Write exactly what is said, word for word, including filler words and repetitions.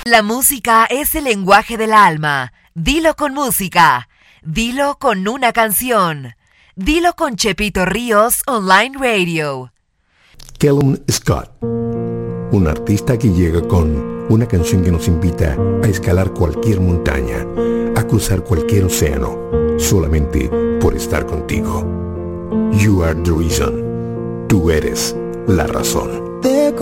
La música es el lenguaje del alma. Dilo con música. Dilo con una canción. Dilo con Chepito Ríos Online Radio. Callum Scott, un artista que llega con una canción que nos invita a escalar cualquier montaña, a cruzar cualquier océano, solamente por estar contigo. You are the reason. Tú eres la razón.